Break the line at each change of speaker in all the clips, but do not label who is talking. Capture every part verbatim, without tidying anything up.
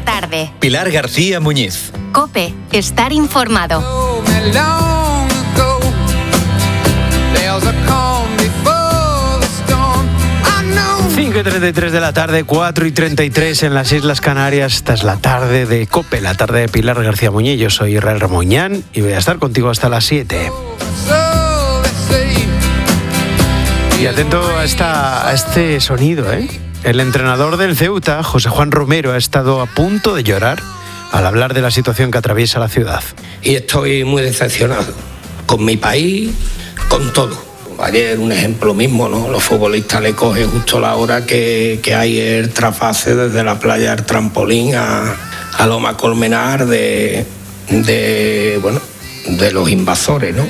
tarde.
Pilar García Muñiz.
COPE, estar informado.
cinco y treinta y tres de la tarde, cuatro y treinta y tres en las Islas Canarias. Esta es la tarde de COPE, la tarde de Pilar García Muñiz. Yo soy Israel Ramoñán y voy a estar contigo hasta las siete. Y atento a, esta, a este sonido, ¿eh? El entrenador del Ceuta, José Juan Romero, ha estado a punto de llorar al hablar de la situación que atraviesa la ciudad.
Y estoy muy decepcionado con mi país, con todo. Ayer un ejemplo mismo, ¿no? Los futbolistas le cogen justo la hora que, que hay el trasvase desde la playa del Trampolín a, a Loma Colmenar de, de, bueno, de los invasores, ¿no?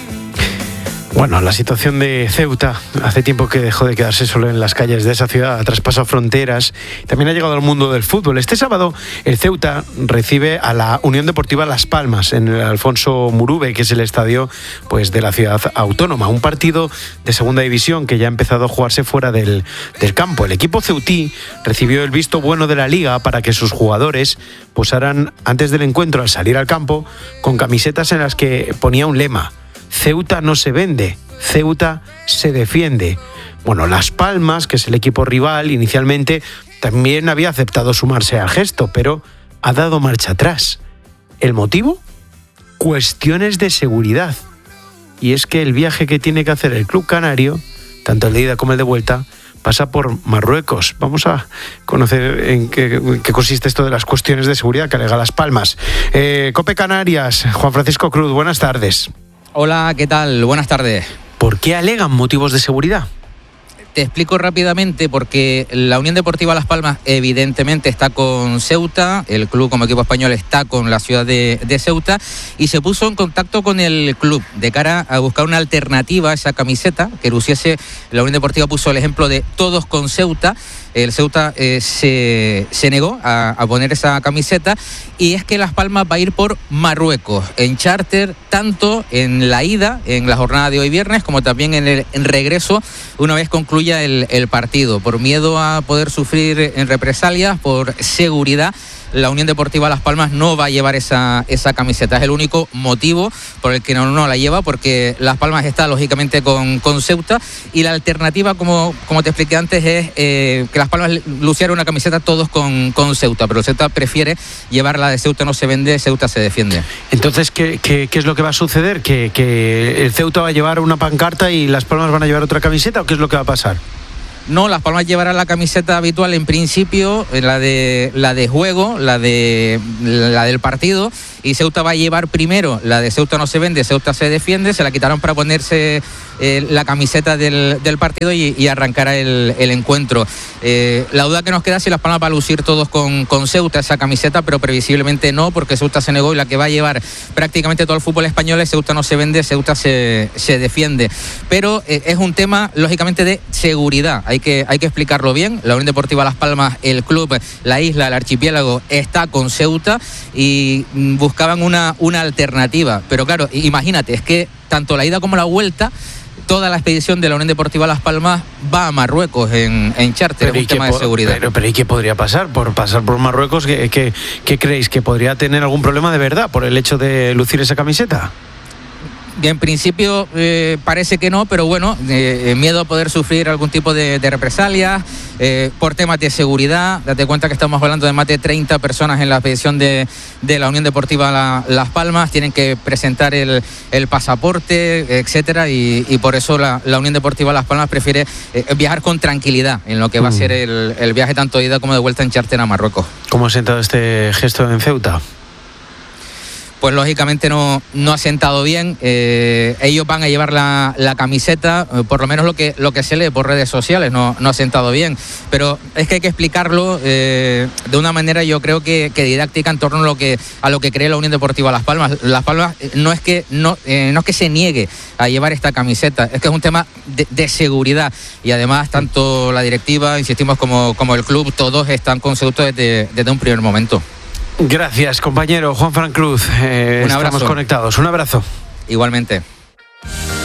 Bueno, la situación de Ceuta hace tiempo que dejó de quedarse solo en las calles de esa ciudad, ha traspasado fronteras, también ha llegado al mundo del fútbol. Este sábado el Ceuta recibe a la Unión Deportiva Las Palmas en el Alfonso Murube, que es el estadio pues, de la ciudad autónoma. Un partido de segunda división que ya ha empezado a jugarse fuera del, del campo. El equipo ceutí recibió el visto bueno de la Liga para que sus jugadores posaran antes del encuentro al salir al campo con camisetas en las que ponía un lema: Ceuta no se vende, Ceuta se defiende. Bueno, Las Palmas, que es el equipo rival, inicialmente también había aceptado sumarse al gesto, pero ha dado marcha atrás. ¿El motivo? Cuestiones de seguridad. Y es que el viaje que tiene que hacer el club canario, tanto el de ida como el de vuelta, pasa por Marruecos. Vamos a conocer en qué, en qué consiste esto de las cuestiones de seguridad que alega Las Palmas. Eh, COPE Canarias, Juan Francisco Cruz, buenas tardes.
Hola, ¿qué tal? Buenas tardes.
¿Por qué alegan motivos de seguridad?
Te explico rápidamente, porque la Unión Deportiva Las Palmas evidentemente está con Ceuta, el club como equipo español está con la ciudad de, de Ceuta, y se puso en contacto con el club de cara a buscar una alternativa a esa camiseta que luciese. La Unión Deportiva puso el ejemplo de todos con Ceuta. El Ceuta eh, se, se negó a, a poner esa camiseta, y es que Las Palmas va a ir por Marruecos en charter, tanto en la ida, en la jornada de hoy viernes, como también en el en regreso una vez concluya el, el partido. Por miedo a poder sufrir en represalias, por seguridad, la Unión Deportiva Las Palmas no va a llevar esa, esa camiseta. Es el único motivo por el que no, no la lleva, porque Las Palmas está lógicamente con, con Ceuta, y la alternativa, como, como te expliqué antes, es eh, que Las Palmas luciera una camiseta todos con, con Ceuta, pero Ceuta prefiere llevar la de Ceuta no se vende, Ceuta se defiende.
Entonces, ¿qué, qué, qué es lo que va a suceder? ¿Que, ¿Que el Ceuta va a llevar una pancarta y Las Palmas van a llevar otra camiseta, o qué es lo que va a pasar?
No, Las Palmas llevará la camiseta habitual en principio, la de la de juego, la de la del partido, y Ceuta va a llevar primero la de Ceuta no se vende, Ceuta se defiende. Se la quitaron para ponerse eh, la camiseta del, del partido y, y arrancará el, el encuentro. Eh, la duda que nos queda es si Las Palmas va a lucir todos con, con Ceuta esa camiseta, pero previsiblemente no, porque Ceuta se negó, y la que va a llevar prácticamente todo el fútbol español es Ceuta no se vende, Ceuta se, se defiende. Pero eh, es un tema lógicamente de seguridad. Hay Hay que, hay que explicarlo bien. La Unión Deportiva Las Palmas, el club, la isla, el archipiélago está con Ceuta, y buscaban una, una alternativa. Pero claro, imagínate, es que tanto la ida como la vuelta, toda la expedición de la Unión Deportiva Las Palmas va a Marruecos en, en charter. Es un tema de seguridad.
Pero, pero ¿y qué podría pasar? Por pasar por Marruecos, ¿qué, qué, qué creéis? ¿Que podría tener algún problema de verdad por el hecho de lucir esa camiseta?
En principio eh, parece que no, pero bueno, eh, miedo a poder sufrir algún tipo de, de represalias, eh, por temas de seguridad. Date cuenta que estamos hablando de más de treinta personas en la expedición de, de la Unión Deportiva la, Las Palmas. Tienen que presentar el, el pasaporte, etcétera, y, y por eso la, la Unión Deportiva Las Palmas prefiere eh, viajar con tranquilidad en lo que va mm. a ser el, el viaje tanto de ida como de vuelta en charter a Marruecos.
¿Cómo ha sentado este gesto en Ceuta?
Pues lógicamente no, no ha sentado bien. Eh, ellos van a llevar la, la camiseta, eh, por lo menos lo que, lo que se lee por redes sociales, no, no ha sentado bien. Pero es que hay que explicarlo eh, de una manera, yo creo que, que didáctica, en torno a lo que, a lo que cree la Unión Deportiva Las Palmas. Las Palmas no es que, no, eh, no es que se niegue a llevar esta camiseta, es que es un tema de, de seguridad. Y además, tanto la directiva, insistimos, como, como el club, todos están con Ceuta desde, desde un primer momento.
Gracias, compañero Juan Fran Cruz. Eh,
Un abrazo.
Estamos conectados. Un abrazo.
Igualmente.